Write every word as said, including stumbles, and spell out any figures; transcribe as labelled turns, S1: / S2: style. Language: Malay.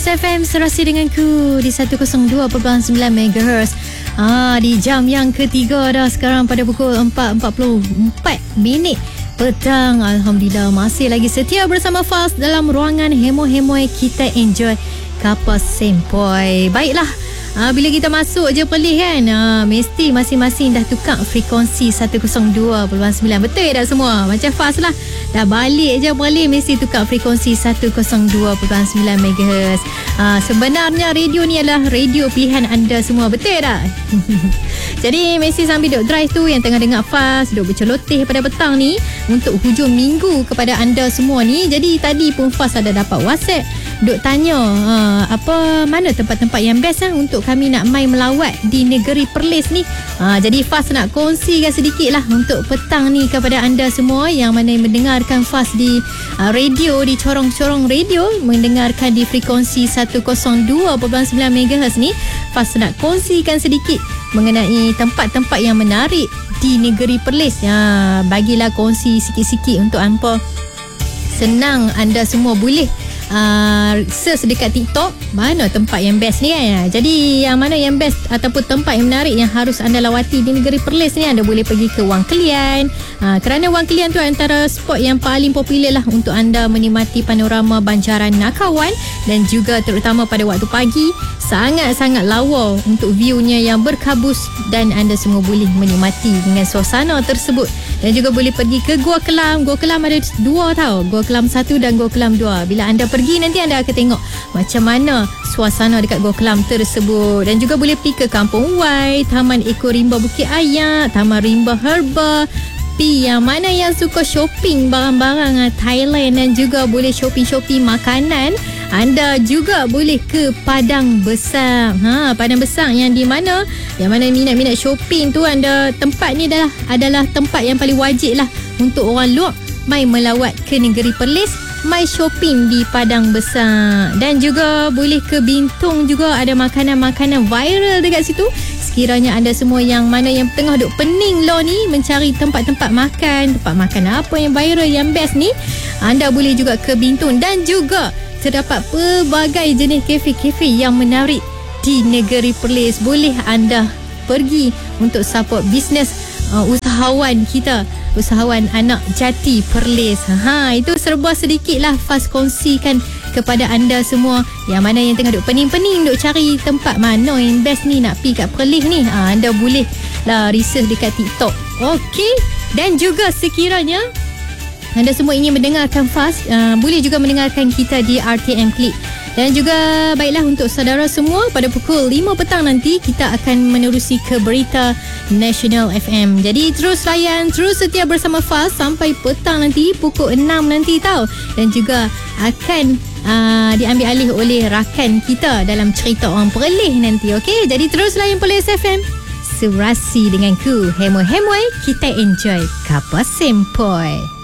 S1: F M serasi denganku di seratus dua perpuluhan sembilan megahertz. Ah, di jam yang ketiga dah sekarang pada pukul empat empat puluh empat minit petang. Alhamdulillah masih lagi setia bersama Faz dalam ruangan hemo-hemoi kita enjoy Kapas Sempoi. Baiklah, Ah, bila kita masuk je Perlis kan, ah, mesti masing-masing dah tukar frekuensi seratus dua perpuluhan sembilan. Betul tak semua? Macam Faz lah, dah balik je Perlis mesti tukar frekuensi seratus dua perpuluhan sembilan megahertz. ah, Sebenarnya radio ni adalah radio pilihan anda semua. Betul tak? Jadi mesti sambil duk drive tu, yang tengah dengar Faz duk berceloteh pada petang ni untuk hujung minggu kepada anda semua ni. Jadi tadi pun Faz ada dapat WhatsApp duk tanya uh, apa mana tempat-tempat yang best lah untuk kami nak mai melawat di negeri Perlis ni. uh, Jadi Faz nak kongsikan sedikit lah untuk petang ni kepada anda semua yang mana yang mendengarkan Faz di uh, radio, di corong-corong radio, mendengarkan di frekuensi seratus dua perpuluhan sembilan megahertz ni. Faz nak kongsikan sedikit mengenai tempat-tempat yang menarik di negeri Perlis. ya, Bagilah kongsi sikit-sikit untuk hampa senang anda semua boleh Uh, search dekat TikTok mana tempat yang best ni kan. Jadi yang mana yang best ataupun tempat yang menarik yang harus anda lawati di negeri Perlis ni, anda boleh pergi ke Wang Kelian. uh, Kerana Wang Kelian tu antara spot yang paling popular lah untuk anda menikmati panorama banjaran Nakawan, dan juga terutama pada waktu pagi sangat-sangat lawa untuk viewnya yang berkabus, dan anda semua boleh menikmati dengan suasana tersebut. Dan juga boleh pergi ke Gua Kelam. Gua Kelam ada dua tau, Gua Kelam satu dan Gua Kelam dua. Bila anda pergi nanti anda akan tengok macam mana suasana dekat Gua Kelam tersebut. Dan juga boleh pergi ke Kampung Wai, Taman Eko Rimba Bukit Ayak, Taman Rimba Herba. Yang mana yang suka shopping barang-barang Thailand dan juga boleh shopping-shopping makanan, anda juga boleh ke Padang Besar. Ha, Padang Besar yang di mana yang mana minat-minat shopping tu, anda tempat ni adalah adalah tempat yang paling wajib lah untuk orang luar mai melawat ke negeri Perlis, mai shopping di Padang Besar. Dan juga boleh ke Bintung, juga ada makanan-makanan viral dekat situ. Sekiranya anda semua yang mana yang tengah duk pening lo ni mencari tempat-tempat makan, tempat makan apa yang viral yang best ni, anda boleh juga ke Bintung. Dan juga terdapat pelbagai jenis kafe-kafe yang menarik di negeri Perlis. Boleh anda pergi untuk support bisnes uh, usahawan kita, usahawan anak jati Perlis. Ha, itu serba sedikit lah Faz kongsikan kepada anda semua yang mana yang tengah duk pening-pening duk cari tempat mana yang best ni nak pergi kat Perlis ni. Ha, anda boleh lah research dekat TikTok. Okey. Dan juga sekiranya anda semua ingin mendengarkan Faz, uh, boleh juga mendengarkan kita di R T M Click. Dan juga baiklah untuk saudara semua, pada pukul lima petang nanti kita akan menerusi ke Berita Nasional F M. Jadi terus layan, terus setia bersama Faz sampai petang nanti pukul enam nanti tau. Dan juga akan uh, diambil alih oleh rakan kita dalam cerita orang Perlis nanti. Okey, jadi terus layan Perlis F M. Serasi denganku, hemo-hemoi kita enjoy Kapas Sempoi.